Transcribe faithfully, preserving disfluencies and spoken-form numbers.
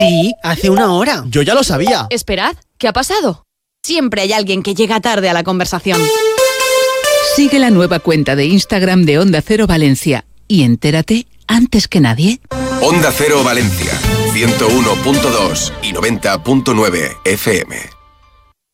Sí, hace una hora. Yo ya lo sabía. Esperad, ¿qué ha pasado? Siempre hay alguien que llega tarde a la conversación. Sigue la nueva cuenta de Instagram de Onda Cero Valencia y entérate antes que nadie. Onda Cero Valencia, ciento uno punto dos y noventa punto nueve F M.